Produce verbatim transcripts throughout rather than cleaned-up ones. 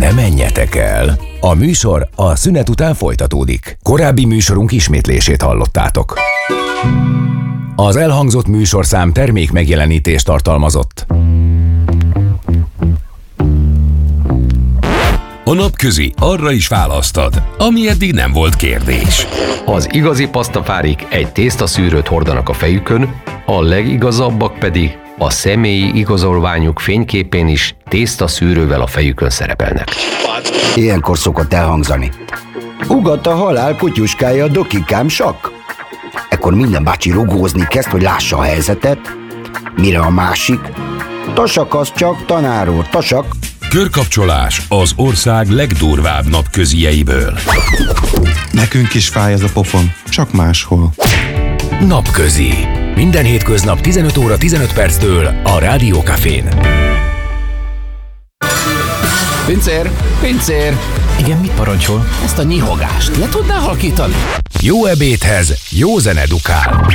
Ne menjetek el! A műsor a szünet után folytatódik. Korábbi műsorunk ismétlését hallottátok. Az elhangzott műsorszám termék megjelenítést tartalmazott. A napközi arra is választad, ami eddig nem volt kérdés. Az igazi pasztafárik egy tésztaszűrőt hordanak a fejükön, a legigazabbak pedig a személyi igazolványuk fényképén is tésztaszűrővel a fejükön szerepelnek. Ilyenkor szokott elhangzani: ugat a halál kutyuskája, dokikám sakk. Ekkor minden bácsi rugózni kezd, hogy lássa a helyzetet, mire a másik: tasak az csak, tanár úr, tasak. Körkapcsolás az ország legdurvább napközieiből. Nekünk is fáj ez a pofon, csak máshol. Napközi. Minden hétköznap tizenöt óra tizenöt perctől a Rádió Cafén. Pincér, pincér! Igen, mit parancsol? Ezt a nyihogást le tudnál halkítani? Jó ebédhez jó zene dukál.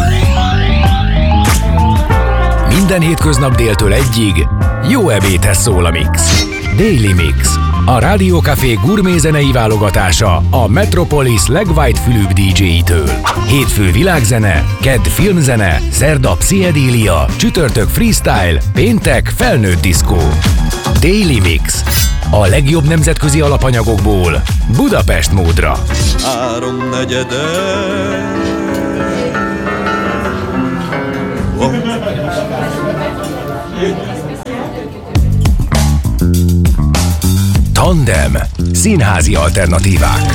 Minden hétköznap déltől egyig jó ebédhez szól a mix. Daily Mix. A Rádió Café gurmé zenei válogatása a Metropolis legwhite-fülűbb dé dzsé-itől. Hétfő világzene, kedd filmzene, szerda pszichedélia, csütörtök freestyle, péntek felnőtt diszkó. Daily Mix. A legjobb nemzetközi alapanyagokból Budapest módra. Három negyede. Tandem. Színházi alternatívák.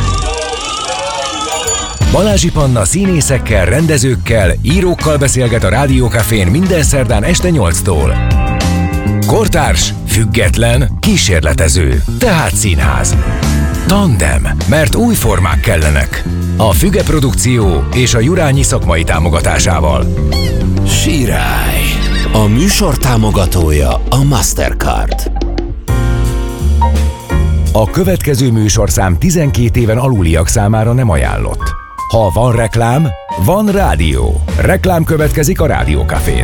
Balázsi Panna színészekkel, rendezőkkel, írókkal beszélget a Rádió Cafén minden szerdán este nyolctól. Kortárs, független, kísérletező, tehát színház. Tandem, mert új formák kellenek. A Füge Produkció és a Jurányi szakmai támogatásával. Sirály. A műsor támogatója a Mastercard. A következő műsorszám tizenkét éven aluliak számára nem ajánlott. Ha van reklám, van rádió. Reklám következik a Rádió Cafén.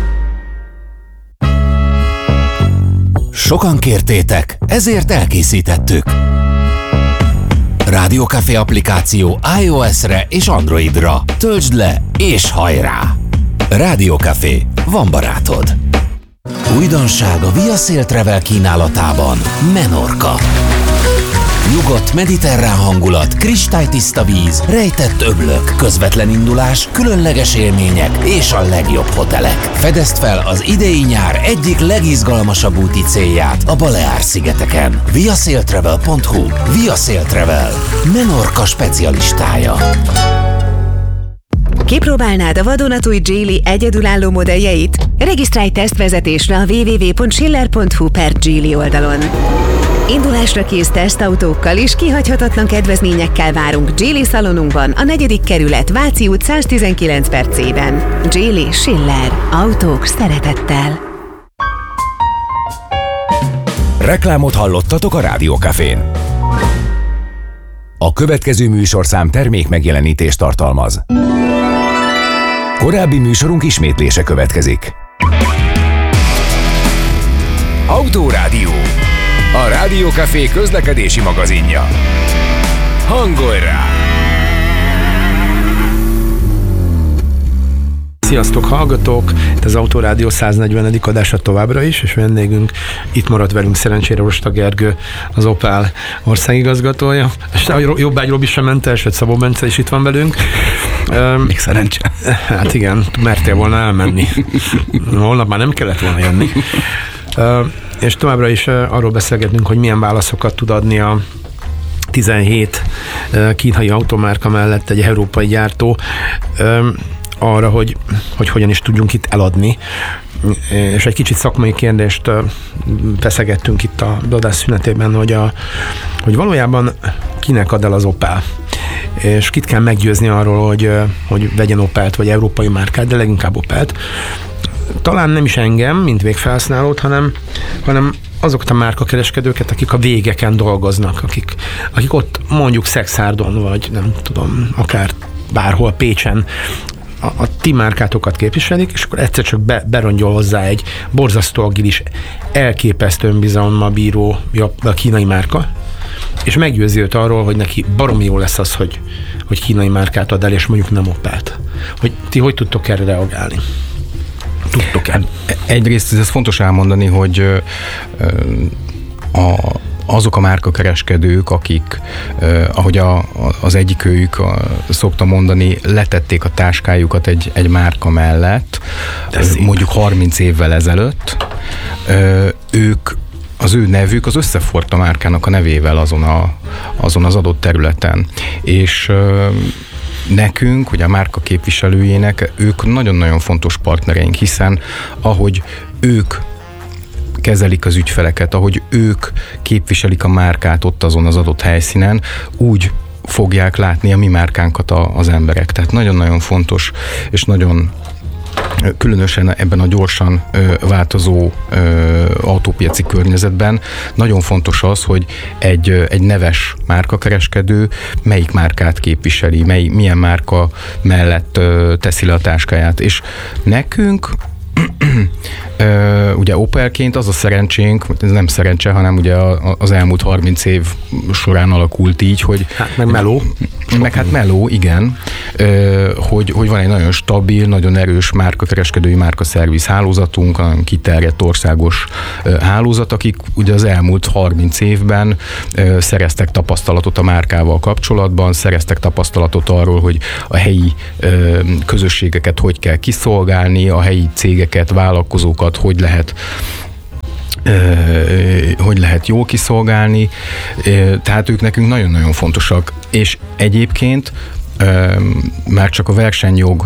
Sokan kértétek, ezért elkészítettük. Rádió Café applikáció iOS-re és Androidra. Töltsd le és hajrá! Rádió Café, van barátod. Újdonság a Via Sail Travel kínálatában. Menorca. Nyugodt mediterrán hangulat, kristálytiszta víz, rejtett öblök, közvetlen indulás, különleges élmények és a legjobb hotelek. Fedezd fel az idei nyár egyik legizgalmasabb úti célját a Baleár-szigeteken. viasailtravel pont hu. Via Sail Travel. Menorca specialistája. Kipróbálnád a vadonatúj Geely egyedülálló modelljeit? Regisztrálj tesztvezetésre a double-u double-u double-u pont schiller pont hu per Geely oldalon. Indulásra kész tesztautókkal és kihagyhatatlan kedvezményekkel várunk Geely szalonunkban, a negyedik kerület, Váci út száztizenkilenc per C-ben. Geely Schiller. Autók szeretettel. Reklámot hallottatok a Rádió Cafén. A következő műsorszám termék megjelenítést tartalmaz. Korábbi műsorunk ismétlése következik. Autórádió. A Rádió Café közlekedési magazinja. Hangolj rá! Sziasztok hallgatók! Itt az Autórádió száznegyvenedik adása továbbra is, és vendégünk itt maradt velünk szerencsére Rosta Gergő, az Opel országigazgatója. És Jobbágy Robi sem ment el, sőt Szabó Bence is itt van velünk. Még szerencse. Hát igen, mertél volna elmenni. Holnap már nem kellett volna jönni. És továbbra is arról beszélgetünk, hogy milyen válaszokat tud adni a tizenhét kínai automárka mellett egy európai gyártó arra, hogy, hogy hogyan is tudjunk itt eladni. És egy kicsit szakmai kérdést feszegettünk itt a adás szünetében, hogy, a, hogy valójában kinek ad el az Opel. És kit kell meggyőzni arról, hogy, hogy vegyen Opelt, vagy európai márkát, de leginkább Opelt. Talán nem is engem, mint végfelhasználót, hanem, hanem azokat a márkakereskedőket, akik a végeken dolgoznak, akik, akik ott mondjuk Szexárdon, vagy nem tudom, akár bárhol Pécsen a, a ti márkátokat képviselik, és akkor egyszer csak be, berongyol hozzá egy borzasztó agilis, elképesztő önbizalommal bíró a kínai márka, és meggyőzi őt arról, hogy neki baromi jó lesz az, hogy, hogy kínai márkát ad el, és mondjuk nem Opelt. Hogy ti hogy tudtok erre reagálni? Tudtok-e? Egyrészt ez fontos elmondani, hogy a azok a márkakereskedők, akik, eh, ahogy a, az egyikőjük a, szokta mondani, letették a táskájukat egy, egy márka mellett, mondjuk harminc évvel ezelőtt, eh, ők, az ő nevük az összeforrt a márkának a nevével azon, a, azon az adott területen. És eh, nekünk, ugye a márka képviselőjének, ők nagyon-nagyon fontos partnereink, hiszen ahogy ők kezelik az ügyfeleket, ahogy ők képviselik a márkát ott azon az adott helyszínen, úgy fogják látni a mi márkánkat a, az emberek. Tehát nagyon-nagyon fontos, és nagyon különösen ebben a gyorsan ö, változó ö, autópiaci környezetben nagyon fontos az, hogy egy, egy neves márkakereskedő melyik márkát képviseli, mely, milyen márka mellett ö, teszi le a táskáját. És nekünk Uh, ugye Opelként az a szerencsénk, ez nem szerencse, hanem ugye az elmúlt harminc év során alakult így, hogy... Hát meg meló. Meg hát meló, igen, uh, hogy, hogy van egy nagyon stabil, nagyon erős márkakereskedői márkaszerviz hálózatunk, nagyon kiterjedt országos uh, hálózat, akik ugye az elmúlt harminc évben uh, szereztek tapasztalatot a márkával kapcsolatban, szereztek tapasztalatot arról, hogy a helyi uh, közösségeket hogy kell kiszolgálni, a helyi cégeket, vállalkozókat hogy lehet hogy lehet jól kiszolgálni, tehát ők nekünk nagyon-nagyon fontosak, és egyébként már csak a versenyjog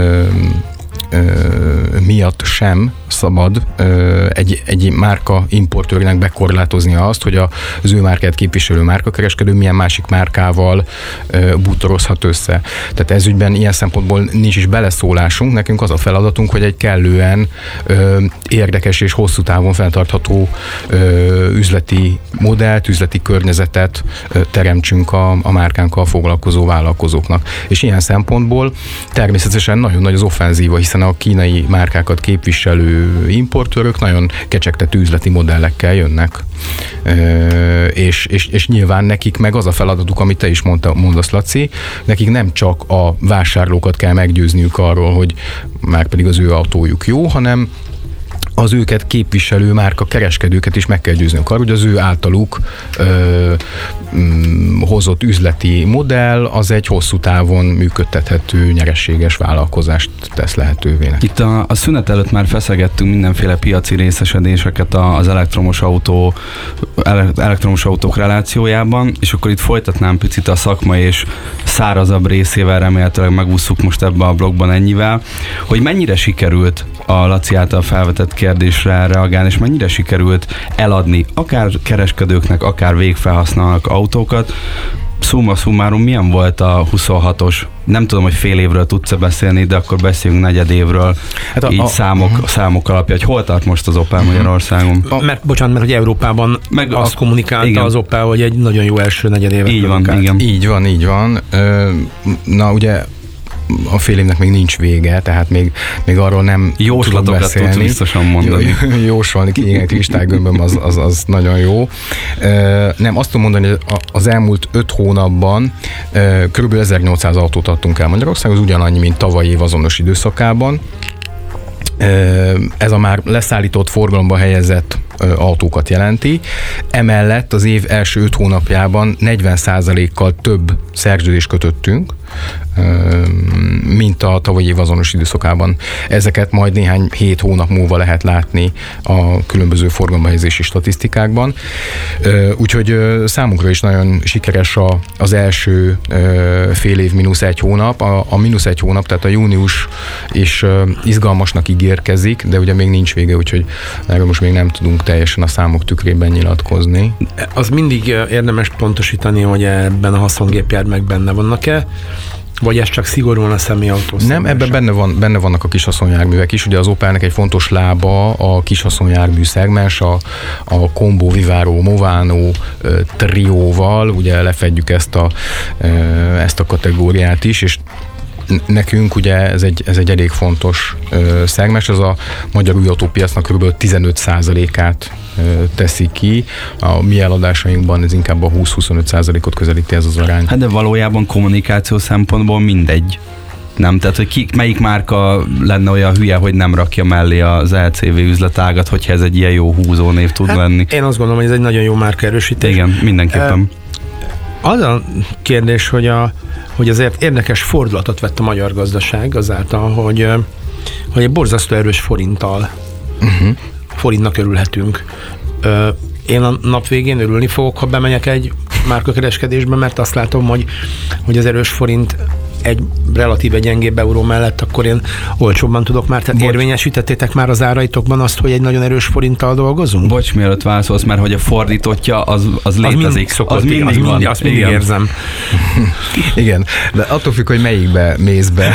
miatt sem szabad egy, egy márka importőrnek bekorlátoznia azt, hogy az ő márkát képviselő márkakereskedő milyen másik márkával bútorozhat össze. Tehát ez ügyben ilyen szempontból nincs is beleszólásunk, nekünk az a feladatunk, hogy egy kellően érdekes és hosszú távon fenntartható üzleti modellt, üzleti környezetet teremtsünk a, a márkánkkal foglalkozó vállalkozóknak. És ilyen szempontból természetesen nagyon nagy az offenzíva, hiszen a kínai márkákat képviselő importőrök nagyon kecsegtető üzleti modellekkel jönnek. E, és, és, és nyilván nekik meg az a feladatuk, amit te is mondta, mondasz, Laci, nekik nem csak a vásárlókat kell meggyőzniük arról, hogy már pedig az ő autójuk jó, hanem az őket képviselő márka kereskedőket is meg kell győznünk arra, hogy az ő általuk ö, mm, hozott üzleti modell az egy hosszú távon működtethető, nyereséges vállalkozást tesz lehetővé. Itt a, a szünet előtt már feszegettünk mindenféle piaci részesedéseket az elektromos autó, elektromos autók relációjában, és akkor itt folytatnám picit a szakmai és szárazabb részével, remélhetőleg megússzuk most ebben a blogban ennyivel, hogy mennyire sikerült a Laci által felvetett kérdésre reagálni, és mennyire sikerült eladni akár kereskedőknek, akár végfelhasználók autókat. Summa summarum, milyen volt a huszonhatos? Nem tudom, hogy fél évről tudsz-e beszélni, de akkor beszéljünk negyed évről, hát a, így a, számok, uh-huh. számok alapja, hogy hol tart most az Opel uh-huh. Magyarországon? A, mert, bocsánat, mert hogy Európában meg azt a, kommunikálta igen. az Opel, hogy egy nagyon jó első negyed évet. Így van, igen. Így van, így van. Na ugye a fél évnek még nincs vége, tehát még, még arról nem tudok beszélni. Tud biztosan mondani. Jósolni ki, igen, kristálygömböm az, az, az nagyon jó. Nem, azt tudom mondani, hogy az elmúlt öt hónapban körülbelül ezernyolcszáz autót adtunk el Magyarországon, az ugyanannyi, mint tavaly év azonos időszakában. Ez a már leszállított, forgalomba helyezett autókat jelenti. Emellett az év első öt hónapjában negyven százalékkal több szerződést kötöttünk, mint a tavalyi év azonos időszakában. Ezeket majd néhány hét hónap múlva lehet látni a különböző forgalomba helyezési statisztikákban. Úgyhogy számunkra is nagyon sikeres az első fél év mínusz egy hónap. A, a mínusz egy hónap, tehát a június is izgalmasnak ígérkezik, de ugye még nincs vége, úgyhogy erről most még nem tudunk teljesen a számok tükrében nyilatkozni. Az mindig érdemes pontosítani, hogy ebben a haszongépjárművek benne vannak-e, vagy ez csak szigorúan a személyautó? Nem, ebben benne, van, benne vannak a kis haszonjárművek is. Ugye az Opelnek egy fontos lába a kis haszonjármű szegmens, a, a Combo, Vivaro, Movano trióval, ugye lefedjük ezt a, ezt a kategóriát is, és nekünk ugye ez egy, ez egy elég fontos ö, szegmens, ez a magyar új autópiacnak kb. tizenöt százalékát ö, teszi ki, a mi eladásainkban ez inkább a húsz-huszonöt százalékot közelíti ez az arány. Hát de valójában kommunikáció szempontból mindegy. Nem, tehát hogy ki, melyik márka lenne olyan hülye, hogy nem rakja mellé az el cé vé üzletágat, hogyha ez egy ilyen jó húzónév tud hát lenni. Én azt gondolom, hogy ez egy nagyon jó márka erősítés. Igen, mindenképpen. Az a kérdés, hogy, a, hogy azért érdekes fordulatot vett a magyar gazdaság azáltal, hogy, hogy egy borzasztó erős forinttal, uh-huh. forintnak örülhetünk. Én a nap végén örülni fogok, ha bemegyek egy márkakereskedésbe, mert azt látom, hogy, hogy az erős forint egy relatíve gyengébb euró mellett, akkor én olcsóbban tudok már. Tehát érvényesítettétek már az áraitokban azt, hogy egy nagyon erős forinttal dolgozunk? Bocs, mielőtt válaszolsz, mert hogy a fordítottja az, az létezik. Az mindig szokott, az mindig, az van. mindig, azt mindig érzem. Igen, de attól függ, hogy melyikbe mész be.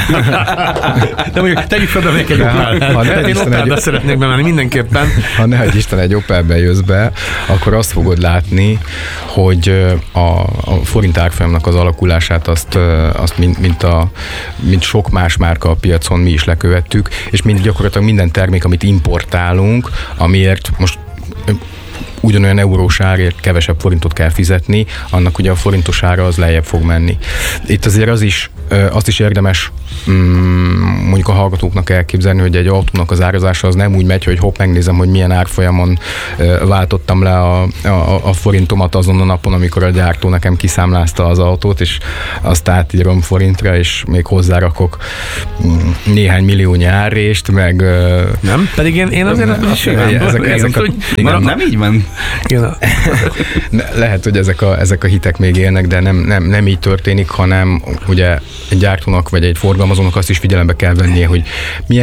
De mondjuk tegyük fel be még egy Opel. Én Opelbe szeretnék bemenni mindenképpen. Ha ne hagyj Isten egy Opelbe jössz be, akkor azt fogod látni, hogy a, a forint árfolyamnak az alakulását azt, azt mint, mint A, mint sok más márka a piacon mi is lekövettük, és mind gyakorlatilag minden termék, amit importálunk, amiért most ugyanolyan eurós árért kevesebb forintot kell fizetni, annak ugye a forintos ára az lejjebb fog menni. Itt azért az is, azt is érdemes mondjuk a hallgatóknak elképzelni, hogy egy autónak az árazása az nem úgy megy, hogy hopp, megnézem, hogy milyen árfolyamon váltottam le a, a, a forintomat azon a napon, amikor a gyártó nekem kiszámlázta az autót, és azt átírom forintra, és még hozzárakok néhány milliónyi árrést, meg... Nem? Pedig én, én azért nem is ezek, ezek a, igen, nem így van. Lehet, hogy ezek a, ezek a hitek még élnek, de nem, nem, nem így történik, hanem ugye egy gyártónak vagy egy forgalmazónak azt is figyelembe kell vennie, hogy milyen